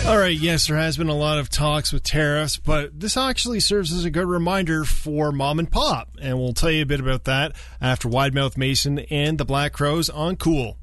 All right, yes, there has been a lot of talks with tariffs, but this actually serves as a good reminder for mom and pop, and we'll tell you a bit about that after Wide Mouth Mason and the Black Crowes on Cool.